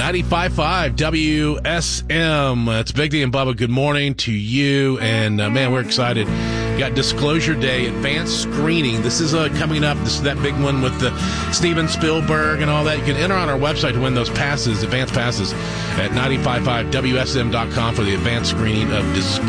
95.5 WSM. It's Big D and Bubba. Good morning to you. And, man, we're excited. We got Disclosure Day, advanced screening. This is coming up. This is that big one with the Steven Spielberg and all that. You can enter on our website to win those passes, advanced passes, at 955WSM.com for the advanced screening of Disclosure.